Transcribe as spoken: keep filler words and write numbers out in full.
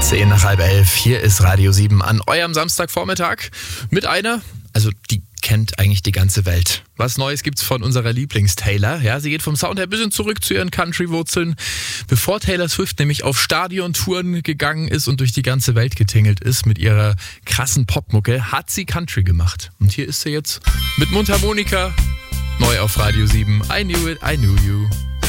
Zehn nach halb elf, hier ist Radio sieben an eurem Samstagvormittag mit einer, also die kennt eigentlich die ganze Welt. Was Neues gibt's von unserer Lieblings-Taylor. Ja, sie geht vom Sound her ein bisschen zurück zu ihren Country-Wurzeln. Bevor Taylor Swift nämlich auf Stadiontouren gegangen ist und durch die ganze Welt getingelt ist mit ihrer krassen Popmucke, hat sie Country gemacht. Und hier ist sie jetzt mit Mundharmonika, neu auf Radio sieben. I knew it, I knew you.